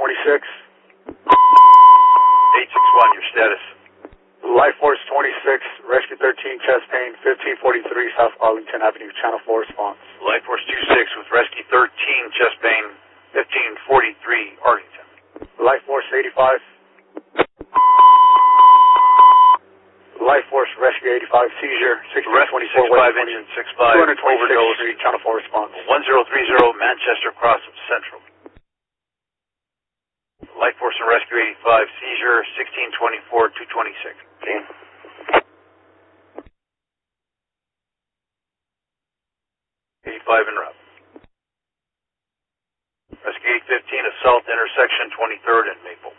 26. 861, your status. Life Force 26, Rescue 13, chest pain, 1543 South Arlington Avenue, Channel 4 response. Life Force 26 with Rescue 13, chest pain, 1543 Arlington. Life Force 85. Life Force Rescue 85, seizure, 1624 Rescue 65, engine 65, 226th overdose. Street, Channel 4 response. 1030 Manchester Cross Central. Life Force and Rescue 85, seizure 1624 226. 85 en route. Rescue 815, assault intersection 23rd and Maple.